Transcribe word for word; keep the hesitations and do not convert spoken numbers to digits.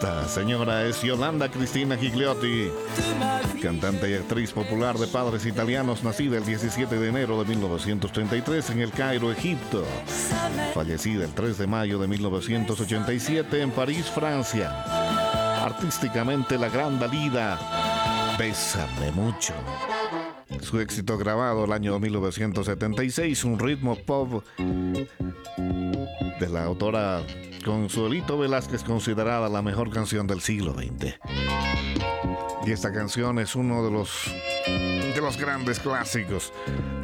Esta señora es Yolanda Cristina Gigliotti, cantante y actriz popular de padres italianos, nacida el diecisiete de enero de mil novecientos treinta y tres en El Cairo, Egipto. Fallecida el tres de mayo de mil novecientos ochenta y siete en París, Francia. Artísticamente, la gran Dalida, Bésame mucho. Su éxito grabado el año mil novecientos setenta y seis, un ritmo pop de la autora Consuelito Velázquez, considerada la mejor canción del siglo veinte. Y esta canción es uno de los, de los grandes clásicos